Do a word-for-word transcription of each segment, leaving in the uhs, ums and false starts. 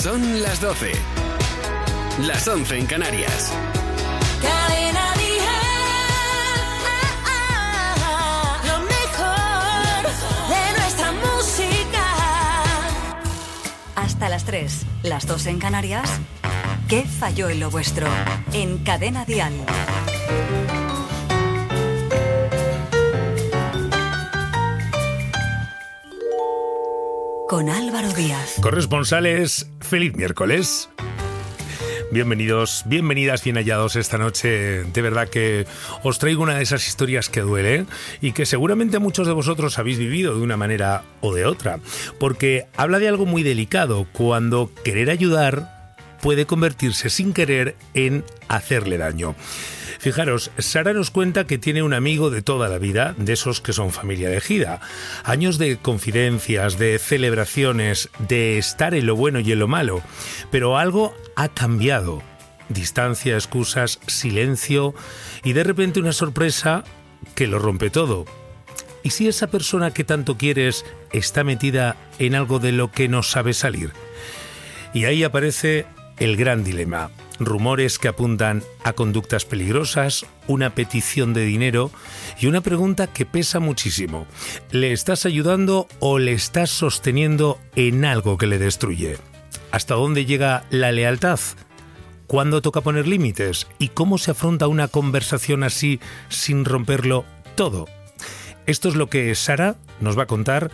Son las doce. Las once en Canarias. Cadena Dial, lo mejor de nuestra música. Hasta las tres, las dos en Canarias. ¿Qué falló en lo vuestro? En Cadena Dial. Con Álvaro Díaz. Corresponsales, feliz miércoles. Bienvenidos, bienvenidas, bien hallados esta noche. De verdad que os traigo una de esas historias que duele y que seguramente muchos de vosotros habéis vivido de una manera o de otra. Porque habla de algo muy delicado, cuando querer ayudar puede convertirse sin querer en hacerle daño. Fijaros, Sara nos cuenta que tiene un amigo de toda la vida, de esos que son familia elegida. Años de confidencias, de celebraciones, de estar en lo bueno y en lo malo. Pero algo ha cambiado. Distancia, excusas, silencio y de repente una sorpresa que lo rompe todo. ¿Y si esa persona que tanto quieres está metida en algo de lo que no sabe salir? Y ahí aparece el gran dilema. Rumores que apuntan a conductas peligrosas, una petición de dinero y una pregunta que pesa muchísimo. ¿Le estás ayudando o le estás sosteniendo en algo que le destruye? ¿Hasta dónde llega la lealtad? ¿Cuándo toca poner límites? ¿Y cómo se afronta una conversación así sin romperlo todo? Esto es lo que Sara nos va a contar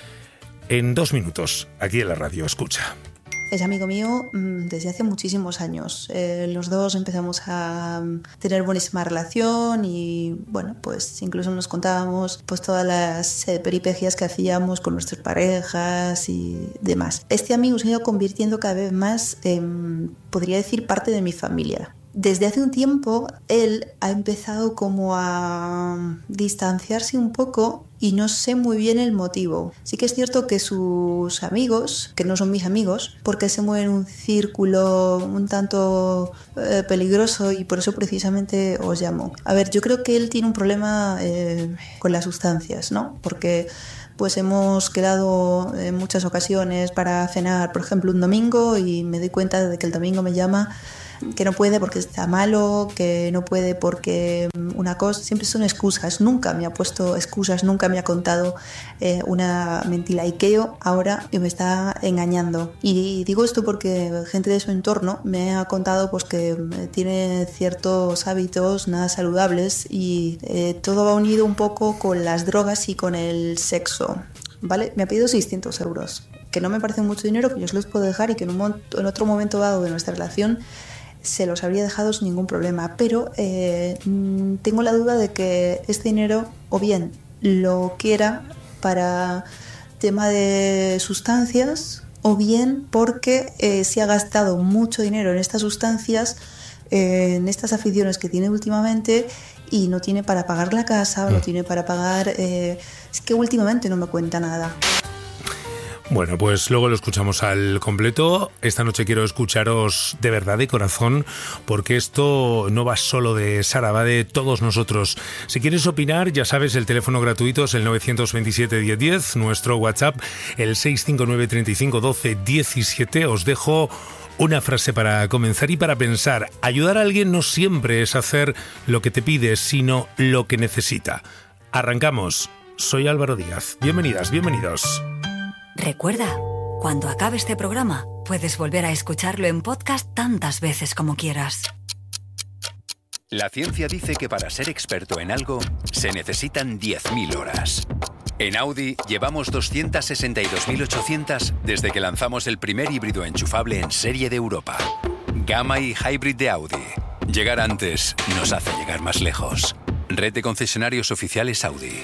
en dos minutos aquí en la radio. Escucha. Es amigo mío desde hace muchísimos años. Eh, los dos empezamos a tener buenísima relación y, bueno, pues incluso nos contábamos pues todas las eh, peripecias que hacíamos con nuestras parejas y demás. Este amigo se ha ido convirtiendo cada vez más en, podría decir, parte de mi familia. Desde hace un tiempo él ha empezado como a distanciarse un poco y no sé muy bien el motivo. Sí que es cierto que sus amigos, que no son mis amigos, porque se mueven en un círculo un tanto eh, peligroso y por eso precisamente os llamo. A ver, yo creo que él tiene un problema eh, con las sustancias, ¿no? Porque pues hemos quedado en muchas ocasiones para cenar, por ejemplo, un domingo y me doy cuenta de que el domingo me llama que no puede porque está malo, que no puede porque una cosa, siempre son excusas, nunca me ha puesto excusas, nunca me ha contado eh, una mentira y que ahora me está engañando. Y digo esto porque gente de su entorno me ha contado pues que tiene ciertos hábitos nada saludables y eh, todo va unido un poco con las drogas y con el sexo, ¿vale? Me ha pedido seiscientos euros, que no me parece mucho dinero, que yo os los puedo dejar y que en, un mo- en otro momento dado de nuestra relación se los habría dejado sin ningún problema, pero eh, tengo la duda de que este dinero o bien lo quiera para tema de sustancias o bien porque eh, se ha gastado mucho dinero en estas sustancias, eh, en estas aficiones que tiene últimamente y no tiene para pagar la casa, no tiene para pagar... Eh, es que últimamente no me cuenta nada. Bueno, pues luego lo escuchamos al completo. Esta noche quiero escucharos de verdad, de corazón, porque esto no va solo de Sara, va de todos nosotros. Si quieres opinar, ya sabes, el teléfono gratuito es el nueve dos siete, diez diez, nuestro WhatsApp el seis cinco nueve, treinta y cinco, doce, diecisiete. Os dejo una frase para comenzar y para pensar. Ayudar a alguien no siempre es hacer lo que te pide, sino lo que necesita. Arrancamos. Soy Álvaro Díaz. Bienvenidas, bienvenidos. Recuerda, cuando acabe este programa, puedes volver a escucharlo en podcast tantas veces como quieras. La ciencia dice que para ser experto en algo se necesitan diez mil horas. En Audi llevamos doscientas sesenta y dos mil ochocientas desde que lanzamos el primer híbrido enchufable en serie de Europa. Gamma y Hybrid de Audi. Llegar antes nos hace llegar más lejos. Red de concesionarios oficiales Audi.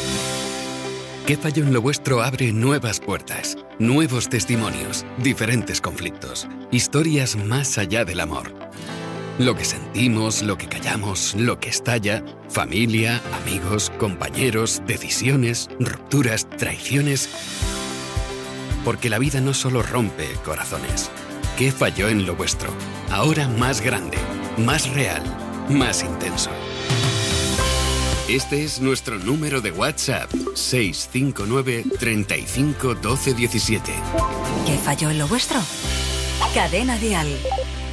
¿Qué falló en lo vuestro? Abre nuevas puertas, nuevos testimonios, diferentes conflictos, historias más allá del amor. Lo que sentimos, lo que callamos, lo que estalla, familia, amigos, compañeros, decisiones, rupturas, traiciones. Porque la vida no solo rompe corazones. ¿Qué falló en lo vuestro? Ahora más grande, más real, más intenso. Este es nuestro número de WhatsApp, seis cinco nueve, treinta y cinco, doce, diecisiete. ¿Qué falló en lo vuestro? Cadena Dial.